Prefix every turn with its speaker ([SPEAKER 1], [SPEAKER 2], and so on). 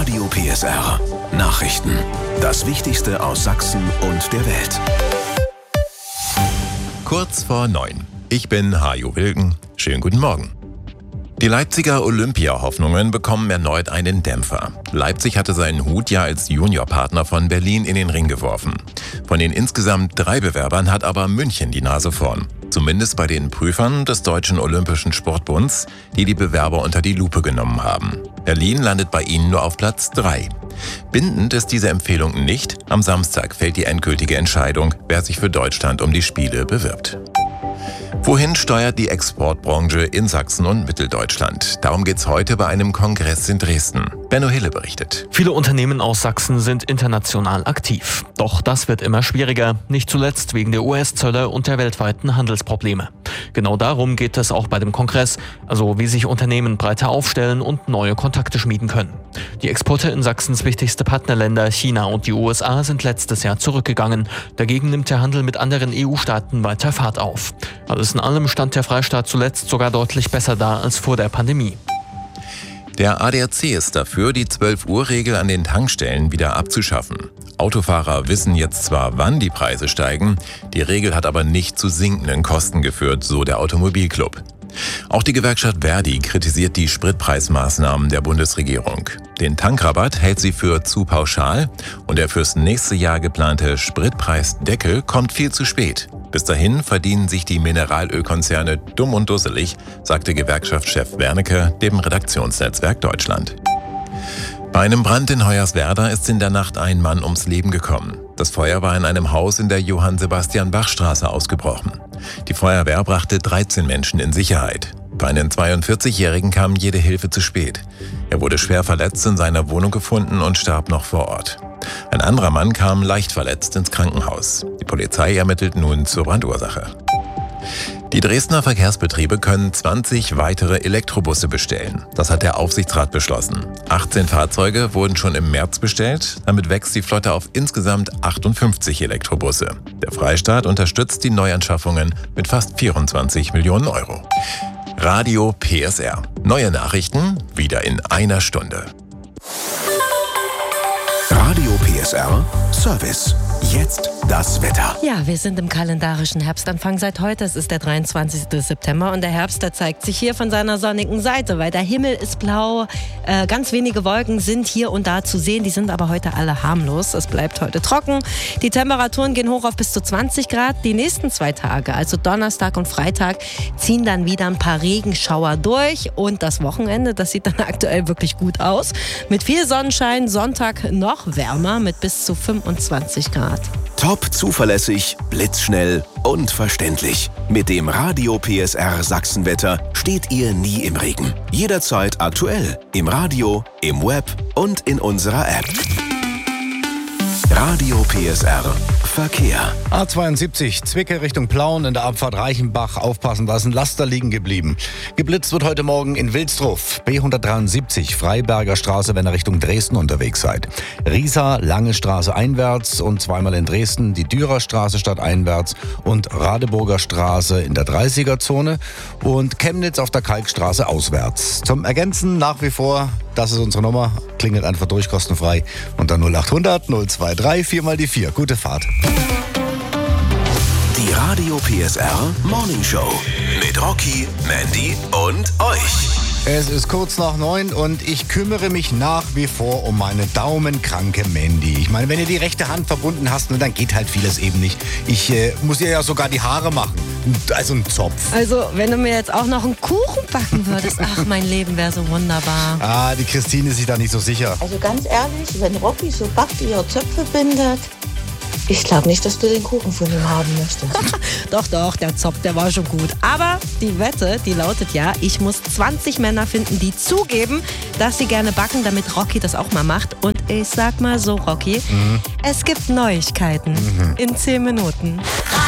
[SPEAKER 1] Radio PSR. Nachrichten. Das Wichtigste aus Sachsen und der Welt.
[SPEAKER 2] Kurz vor 9. Ich bin Hajo Wilken. Schönen guten Morgen. Die Leipziger Olympia-Hoffnungen bekommen erneut einen Dämpfer. Leipzig hatte seinen Hut ja als Juniorpartner von Berlin in den Ring geworfen. Von den insgesamt 3 Bewerbern hat aber München die Nase vorn. Zumindest bei den Prüfern des Deutschen Olympischen Sportbunds, die Bewerber unter die Lupe genommen haben. Berlin landet bei ihnen nur auf Platz 3. Bindend ist diese Empfehlung nicht. Am Samstag fällt die endgültige Entscheidung, wer sich für Deutschland um die Spiele bewirbt. Wohin steuert die Exportbranche in Sachsen und Mitteldeutschland? Darum geht's heute bei einem Kongress in Dresden. Benno Hille berichtet.
[SPEAKER 3] Viele Unternehmen aus Sachsen sind international aktiv. Doch das wird immer schwieriger, nicht zuletzt wegen der US-Zölle und der weltweiten Handelsprobleme. Genau darum geht es auch bei dem Kongress, also wie sich Unternehmen breiter aufstellen und neue Kontakte schmieden können. Die Exporte in Sachsens wichtigste Partnerländer China und die USA sind letztes Jahr zurückgegangen. Dagegen nimmt der Handel mit anderen EU-Staaten weiter Fahrt auf. Alles in allem stand der Freistaat zuletzt sogar deutlich besser da als vor der Pandemie.
[SPEAKER 2] Der ADAC ist dafür, die 12-Uhr-Regel an den Tankstellen wieder abzuschaffen. Autofahrer wissen jetzt zwar, wann die Preise steigen, die Regel hat aber nicht zu sinkenden Kosten geführt, so der Automobilclub. Auch die Gewerkschaft ver.di kritisiert die Spritpreismaßnahmen der Bundesregierung. Den Tankrabatt hält sie für zu pauschal und der fürs nächste Jahr geplante Spritpreisdeckel kommt viel zu spät. Bis dahin verdienen sich die Mineralölkonzerne dumm und dusselig, sagte Gewerkschaftschef Wernicke dem Redaktionsnetzwerk Deutschland. Bei einem Brand in Hoyerswerda ist in der Nacht ein Mann ums Leben gekommen. Das Feuer war in einem Haus in der Johann-Sebastian-Bach-Straße ausgebrochen. Die Feuerwehr brachte 13 Menschen in Sicherheit. Für einen 42-Jährigen kam jede Hilfe zu spät. Er wurde schwer verletzt in seiner Wohnung gefunden und starb noch vor Ort. Ein anderer Mann kam leicht verletzt ins Krankenhaus. Die Polizei ermittelt nun zur Brandursache. Die Dresdner Verkehrsbetriebe können 20 weitere Elektrobusse bestellen. Das hat der Aufsichtsrat beschlossen. 18 Fahrzeuge wurden schon im März bestellt. Damit wächst die Flotte auf insgesamt 58 Elektrobusse. Der Freistaat unterstützt die Neuanschaffungen mit fast 24 Millionen Euro. Radio PSR. Neue Nachrichten wieder in einer Stunde.
[SPEAKER 1] Radio PSR Service. Jetzt das Wetter.
[SPEAKER 4] Ja, wir sind im kalendarischen Herbstanfang seit heute. Es ist der 23. September und der Herbst, der zeigt sich hier von seiner sonnigen Seite, weil der Himmel ist blau. Ganz wenige Wolken sind hier und da zu sehen, die sind aber heute alle harmlos. Es bleibt heute trocken. Die Temperaturen gehen hoch auf bis zu 20 Grad. Die nächsten 2 Tage, also Donnerstag und Freitag, ziehen dann wieder ein paar Regenschauer durch. Und das Wochenende, das sieht dann aktuell wirklich gut aus. Mit viel Sonnenschein, Sonntag noch wärmer mit bis zu 25 Grad.
[SPEAKER 1] Top zuverlässig, blitzschnell und verständlich. Mit dem Radio PSR Sachsenwetter steht ihr nie im Regen. Jederzeit aktuell. Im Radio, im Web und in unserer App. Radio PSR Verkehr.
[SPEAKER 5] A72 Zwickau Richtung Plauen in der Abfahrt Reichenbach. Aufpassen, da ist ein Laster liegen geblieben. Geblitzt wird heute Morgen in Wilsdruff. B173 Freiberger Straße, wenn ihr Richtung Dresden unterwegs seid. Riesa, Lange Straße einwärts und zweimal in Dresden die Dürer Straße stadteinwärts und Radeburger Straße in der 30er-Zone und Chemnitz auf der Kalkstraße auswärts. Zum Ergänzen nach wie vor, das ist unsere Nummer, klingelt einfach durch, kostenfrei unter 0800 023 4 mal die 4. Gute Fahrt.
[SPEAKER 1] Die Radio PSR Morning Show mit Rocky, Mandy und euch.
[SPEAKER 5] Es ist kurz nach 9 und ich kümmere mich nach wie vor um meine daumenkranke Mandy. Ich meine, wenn ihr die rechte Hand verbunden hast, dann geht halt vieles eben nicht. Ich muss ihr ja sogar die Haare machen. Also ein Zopf.
[SPEAKER 4] Also, wenn du mir jetzt auch noch einen Kuchen backen würdest, ach, mein Leben wäre so wunderbar.
[SPEAKER 5] Ah, die Christine ist sich da nicht so sicher.
[SPEAKER 6] Also ganz ehrlich, wenn Rocky so backt, wie er Zöpfe bindet, ich glaube nicht, dass du den Kuchen von ihm haben möchtest.
[SPEAKER 4] Doch, der Zopf, der war schon gut. Aber die Wette, die lautet ja, ich muss 20 Männer finden, die zugeben, dass sie gerne backen, damit Rocky das auch mal macht. Und ich sag mal so, Rocky, es gibt Neuigkeiten in 10 Minuten.